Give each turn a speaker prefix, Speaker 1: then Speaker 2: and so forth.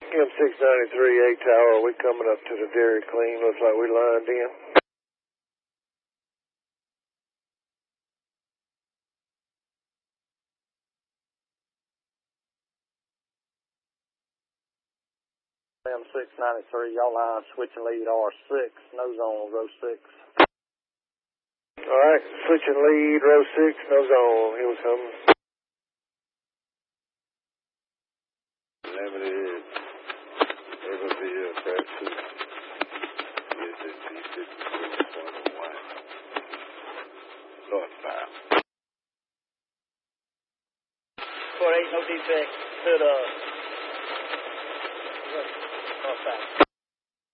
Speaker 1: M693 A Tower, we coming up to the Dairy Clean. Looks like we lined in. M693, y'all line switching lead R6, nose on row 6. Alright, switching lead, row 6, nose on, here we come. Limited, it'll be a practice. Yes, it's D53.1. Northbound.
Speaker 2: 48, no defect to the northbound.